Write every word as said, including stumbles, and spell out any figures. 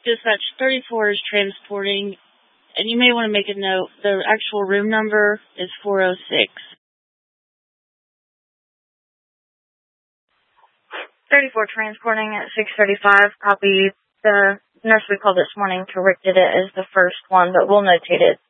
Dispatch thirty-four is transporting, and you may want to make a note, the actual room number is four oh six. thirty-four transporting at six thirty-five. Copy. The nurse we called this morning corrected it as the first one, but we'll notate it